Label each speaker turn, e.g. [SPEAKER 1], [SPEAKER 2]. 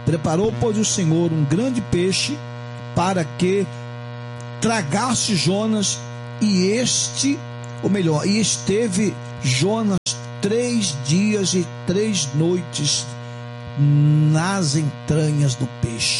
[SPEAKER 1] Preparou, pois, o Senhor um grande peixe para que tragasse Jonas, e esteve Jonas 3 dias e 3 noites nas entranhas do peixe.